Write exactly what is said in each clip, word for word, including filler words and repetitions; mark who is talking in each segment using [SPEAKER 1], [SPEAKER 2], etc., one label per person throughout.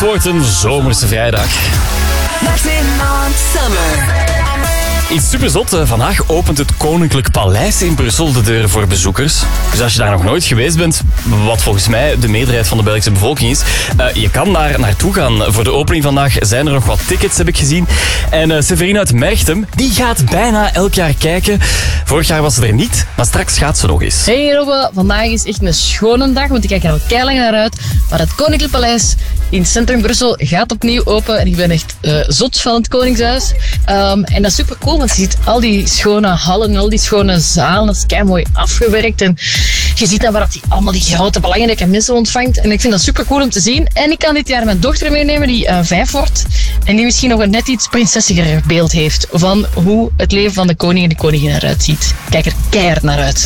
[SPEAKER 1] wordt een zomerse vrijdag.
[SPEAKER 2] Maximum Summer.
[SPEAKER 1] Iets superzot. Vandaag opent het Koninklijk Paleis in Brussel de deuren voor bezoekers. Dus als je daar nog nooit geweest bent, wat volgens mij de meerderheid van de Belgische bevolking is, uh, je kan daar naartoe gaan. Voor de opening vandaag zijn er nog wat tickets, heb ik gezien. En uh, Severine uit Merchtem, die gaat bijna elk jaar kijken. Vorig jaar was ze er niet, maar straks gaat ze nog eens.
[SPEAKER 3] Hey Robbe, vandaag is echt een schone dag, want ik kijk er al keilang naar uit. Maar het Koninklijk Paleis in het centrum Brussel gaat opnieuw open. En ik ben echt uh, zot van het Koningshuis. Um, en dat is super cool, want je ziet al die schone hallen, al die schone zalen. Dat is kei mooi afgewerkt. En je ziet dan waar die allemaal die grote belangrijke mensen ontvangt. En ik vind dat super cool om te zien. En ik kan dit jaar mijn dochter meenemen, die uh, vijf wordt. En die misschien nog een net iets prinsessiger beeld heeft van hoe het leven van de koning en de koningin eruit ziet. Kijk er keihard naar uit.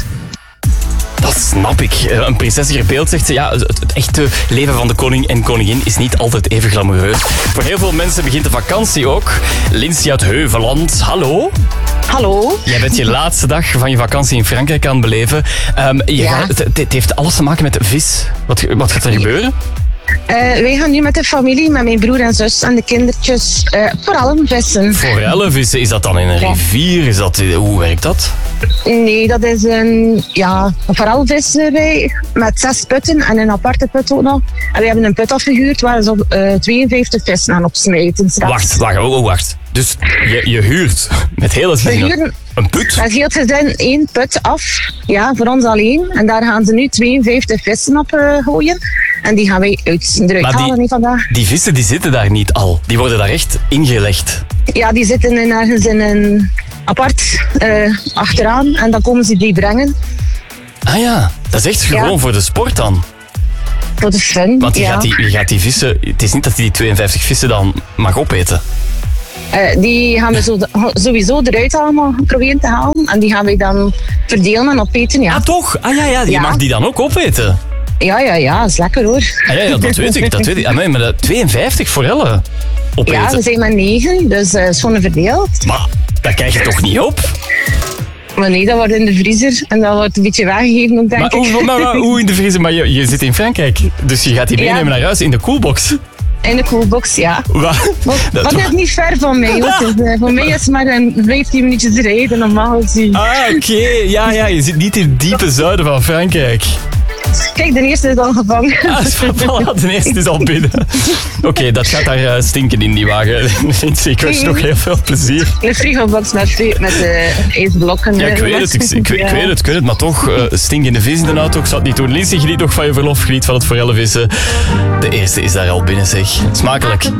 [SPEAKER 1] Dat snap ik. Een prinsessiger beeld, zegt ze. Ja, het, het echte leven van de koning en koningin is niet altijd even glamoureus. Voor heel veel mensen begint de vakantie ook. Lindsay uit Heuveland, hallo.
[SPEAKER 4] Hallo.
[SPEAKER 1] Jij bent je laatste dag van je vakantie in Frankrijk aan het beleven. Um, je
[SPEAKER 4] Ja.
[SPEAKER 1] gaat, het, het heeft alles te maken met de vis. Wat, wat gaat er gebeuren?
[SPEAKER 4] Uh, wij gaan nu met de familie, met mijn broer en zus en de kindertjes, uh, vooral vissen.
[SPEAKER 1] Forellenvissen, is dat dan in een
[SPEAKER 4] Ja.
[SPEAKER 1] rivier? Is dat, hoe werkt dat?
[SPEAKER 4] Nee, dat is een, ja, een visserij met zes putten en een aparte put ook nog. En we hebben een put afgehuurd waar ze uh, tweeënvijftig vissen aan opsmijten. straks.
[SPEAKER 1] Wacht, wacht, oh, oh, wacht. Dus je, je huurt met heel het
[SPEAKER 4] We
[SPEAKER 1] gezin
[SPEAKER 4] huren
[SPEAKER 1] een put?
[SPEAKER 4] met heel het gezin één put af, ja, voor ons alleen. En daar gaan ze nu tweeënvijftig vissen op uh, gooien. En die gaan wij uit, eruit
[SPEAKER 1] Maar die-
[SPEAKER 4] halen niet vandaag.
[SPEAKER 1] Die vissen die zitten daar niet al. Die worden daar echt ingelegd.
[SPEAKER 4] Ja, die zitten in, ergens in een apart uh, achteraan en dan komen ze die brengen
[SPEAKER 1] Ah ja, dat is echt gewoon
[SPEAKER 4] Ja.
[SPEAKER 1] voor de sport dan.
[SPEAKER 4] voor de fun.
[SPEAKER 1] Want je,
[SPEAKER 4] ja.
[SPEAKER 1] gaat die, je gaat die vissen... Het is niet dat je die tweeënvijftig vissen dan mag opeten.
[SPEAKER 4] Uh, die gaan we zo, sowieso eruit allemaal proberen te halen en die gaan we dan verdelen en opeten. Ja,
[SPEAKER 1] Ah, toch? Ah ja, ja, je
[SPEAKER 4] Ja.
[SPEAKER 1] mag die dan ook opeten.
[SPEAKER 4] ja, ja, ja, dat is lekker hoor.
[SPEAKER 1] Ah, ja, ja, dat weet ik, dat weet ik. Ah, nee, maar dat tweeënvijftig forellen
[SPEAKER 4] Ja,
[SPEAKER 1] opeten.
[SPEAKER 4] we zijn maar negen, dus uh, is gewoon verdeeld.
[SPEAKER 1] Maar dat krijg je toch niet op?
[SPEAKER 4] Maar nee, dat wordt in de vriezer en dat wordt een beetje weggegeven ook, denk
[SPEAKER 1] Maar,
[SPEAKER 4] ik.
[SPEAKER 1] hoe, maar, maar hoe in de vriezer? Maar je, je zit in Frankrijk, dus je gaat die
[SPEAKER 4] Ja.
[SPEAKER 1] meenemen naar huis in de koelbox.
[SPEAKER 4] In de koelbox, ja.
[SPEAKER 1] Wat?
[SPEAKER 4] Wat,
[SPEAKER 1] Dat
[SPEAKER 4] wat
[SPEAKER 1] toch-
[SPEAKER 4] is niet ver van mij. Hoor. Dus, uh, voor mij is het maar een vijftien minuutjes rijden, normaal gezien.
[SPEAKER 1] Ah, oké. Ja, ja, je zit niet in het diepe zuiden van Frankrijk.
[SPEAKER 4] Kijk, de eerste is al gevangen.
[SPEAKER 1] Ah, voilà, de eerste is al binnen. Oké, okay, dat gaat daar uh, stinken in die wagen. Ik wens je nog heel veel plezier.
[SPEAKER 4] Een frigobox met, vri- met uh, ijsblokken.
[SPEAKER 1] Ja, ik weet het, ik, ik, ik
[SPEAKER 4] Ja.
[SPEAKER 1] weet het, ik weet het, maar toch, uh, stinkende vis in de auto, ik zou het niet doen. Lindsay, geniet nog van je verlof, geniet van het forellenvissen. De eerste is daar al binnen, zeg. Smakelijk.